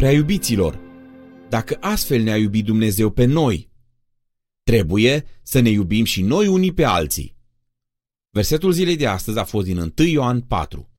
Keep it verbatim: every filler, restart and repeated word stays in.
Prea iubiților, dacă astfel ne-a iubit Dumnezeu pe noi, trebuie să ne iubim și noi unii pe alții. Versetul zilei de astăzi a fost din întâi Ioan patru.